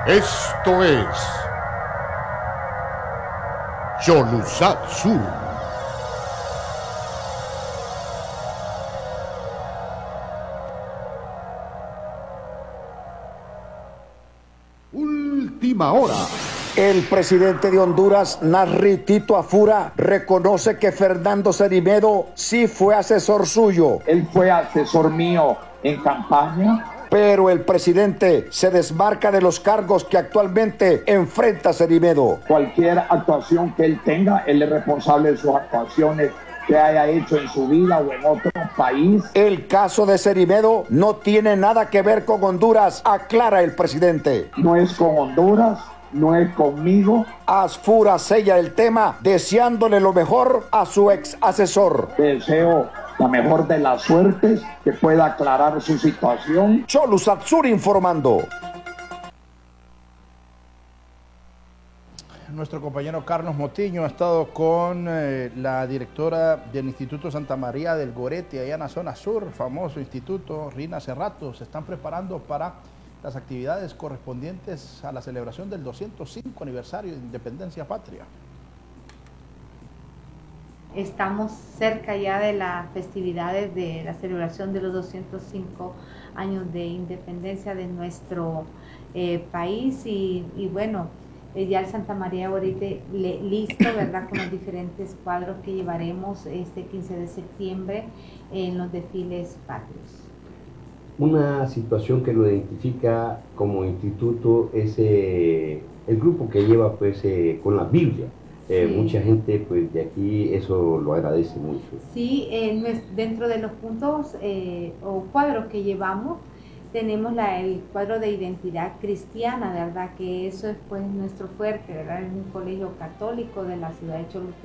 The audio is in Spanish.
Esto es Cholusatsu. Última hora. El presidente de Honduras, Nasri Tito Afura, reconoce que Fernando Cerimedo sí fue asesor suyo. Él fue asesor mío en campaña. Pero el presidente se desmarca de los cargos que actualmente enfrenta Cerimedo. Cualquier actuación que él tenga, él es responsable de sus actuaciones que haya hecho en su vida o en otro país. El caso de Cerimedo no tiene nada que ver con Honduras, aclara el presidente. No es con Honduras, no es conmigo. Afura sella el tema deseándole lo mejor a su ex asesor. Deseo la mejor de las suertes, que pueda aclarar su situación. Cholusatsu informando. Nuestro compañero Carlos Motiño ha estado con la directora del Instituto Santa María del Gorete, allá en la zona sur, famoso instituto, Rina Cerrato. Se están preparando para las actividades correspondientes a la celebración del 205 aniversario de Independencia Patria. Estamos cerca ya de las festividades de la celebración de los 205 años de independencia de nuestro país y bueno, ya el Santa María ahorita listo, ¿verdad? Con los diferentes cuadros que llevaremos este 15 de septiembre en los desfiles patrios. Una situación que lo identifica como instituto es el grupo que lleva pues con la Biblia. Sí. Mucha gente pues de aquí eso lo agradece mucho. Sí, dentro de los puntos o cuadros que llevamos tenemos el cuadro de identidad cristiana, ¿verdad? Que eso es pues nuestro fuerte, ¿verdad? Es un colegio católico de la ciudad de Choluteca.